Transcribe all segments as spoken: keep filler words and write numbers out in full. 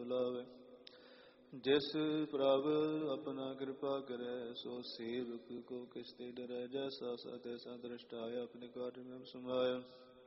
ਲਾਵੇ। ਜਿਸ ਪ੍ਰਭ ਆਪਣਾ ਕਿਰਪਾ ਕਰੇ, ਸੋ ਸੇਵਕ ਕੋ ਕਿਸ ਤੇ ਡਰੈ। ਜੈਸਾ ਸਾ ਤੈਸਾ ਦ੍ਰਿਸ਼ਟਾਇਆ, ਆਪਣੇ ਕਾਜ ਮੈਂ ਸਮਾਇਆ।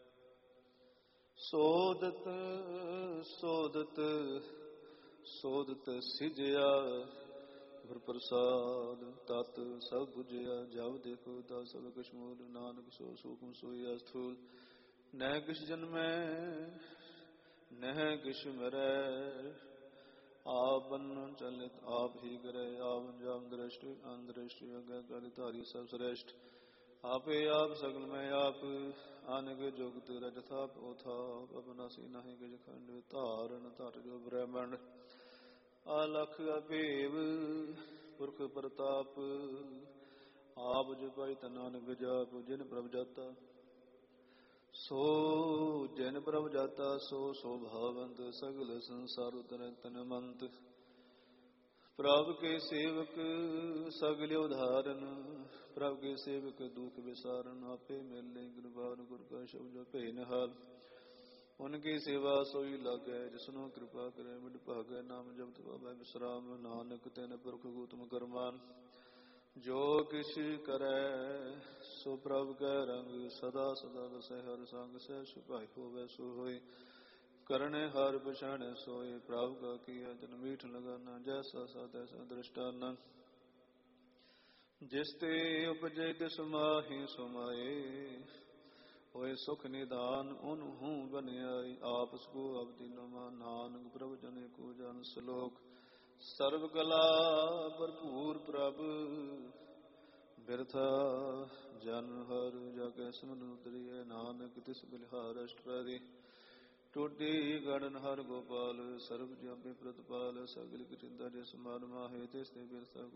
ਸੋਦਤ ਸੋਦਤ ਸੋਦਤ ਸਿਜਿਆ, ਗੁਰ ਪ੍ਰਸਾਦ ਤਤ ਸਭ ਬੁਝਿਆ। ਜਬ ਦੇਖੋ ਤਾ ਸਭ ਕੁਛ ਮੂਲ, ਨਾਨਕ ਸੋ ਸੂਖਮ ਸੋਈ ਅਸਥੂਲ। ਨਹਿ ਕਿਛ ਜਨਮੈ ਨਹਿ ਕਿਛ ਮਰੈ, ਆਪ ਬੰਨ੍ਹਣ ਚਲਿਤ ਆਪ ਹੀ ਕਰੈ। ਆਪ ਅੰਜਾਮ ਦ੍ਰਿਸ਼ਟ ਅੰਦ੍ਰਿਸ਼ਟ, ਅਗੈ ਕਾਰਿ ਧਾਰੀ ਸਭ ਸ੍ਰੇਸ਼ਟ। ਆਪੇ ਆਪ ਸਗਲ ਮੈਂ ਆਪ, ਅਨਗ ਜੁਗਤ ਰਜ ਥਾਪ ਓ ਥਾਪ। ਅਬਨਾਸੀ ਨਾਹੀ ਕਿਛ ਖੰਡ, ਧਾਰਨ ਧਰ ਜੋ ਬ੍ਰਹਮੰਡ। ਆਲਖ ਅਭੇਵ ਪੁਰਖ ਪ੍ਰਤਾਪ, ਆਪ ਜਪਾਈ ਤਾ ਨਾਨਕ ਜਾਪ। ਜਿਨ ਪ੍ਰਭ ਜਾਤਾ ਸੋ ਜਿਨ ਪ੍ਰਭ ਜਾਤਾ, ਸੋ ਸੋਭਾਵੰਤ ਸਗਲ ਸੰਸਾਰ ਉਤਰੈ ਤਨਮੰਤ। ਪ੍ਰਭ ਕੇ ਸੇਵਕ ਸਗਲ ਉਧਾਰਨ, ਪ੍ਰਭ ਕੇ ਸੇਵਕ ਦੁਖ ਵਿਸਾਰਨ। ਆਪੇ ਮਿਲੇ ਗੁਰਬਾਨ ਗੁਰ ਕਾ ਸ਼ਬਦ ਜੋ ਭੇ ਨਿਹਾਲ। ਉਨਕੀ ਸੇਵਾ ਸੋਈ ਲਾਗੈ, ਜਿਸਨੂੰ ਕਿਰਪਾ ਕਰੇ ਮਿਟ ਭਾਗੈ। ਨਾਮ ਜਪਤ ਪਾਵੈ ਵਿਸਰਾਮ, ਨਾਨਕ ਤਿਨ ਪੁਰਖ ਗੂਤਮ ਕਰਮਾਨ। ਜੋ ਕਿਛ ਕਰੈ ਸੋ ਪ੍ਰਭ ਕੈ ਰੰਗ, ਸਦਾ ਸਦਾ ਵਸੈ ਹਰਿ ਸੰਗ। ਸਹਿ ਸਿਪਾਹੀ ਹੋਵੈ ਸੋ ਹੋਇ, ਕਰਨੇ ਹਰਿ ਪਛਾਣੈ ਸੋਇ। ਪ੍ਰਭ ਕਾ ਕੀਆ ਜਨ ਮੀਠ ਲਗਾਨਾ, ਜੈਸਾ ਸਾ ਤੈਸਾ ਦ੍ਰਿਸ਼ਟਾਨਾ। ਜਿਸ ਤੇ ਉਪਜੈ ਤਿਸ ਮਾਹੀ ਸਮਾਏ, ਹੋਏ ਸੁਖ ਨਿਦਾਨ ਉਹਨੂੰ ਬਨਿਆਈ। ਆਪ ਸਕੋ ਅਬ ਦੀਨੋ ਮਾਨ, ਨਾਨਕ ਪ੍ਰਭ ਜਨੇ ਕੋ ਜਨ ਸਲੋਕ। ਸਰਬ ਕਲਾ ਭਰਪੂਰ ਪ੍ਰਭ, ਬਿਰਥਾ ਜਨ ਹਰ। ਜਾ ਕੈ ਸਿਮਰਨ ਉਤਰੀਐ, ਨਾਨਕ ਤਿਸ ਬਲਿਹਾਰ ਅਸ਼ਟਪੈਰੀ। ਟੋਡੀ ਗੜਨ ਹਰ ਗੋਪਾਲ, ਸਰਬ ਜਪੇ ਪ੍ਰਤਪਾਲ। ਸਗਲ ਕੀ ਚਿੰਤਾ ਜਿਸ ਮਨ ਮਾਹੇ, ਤਿਸ ਤੇ ਬਿਰਥਾ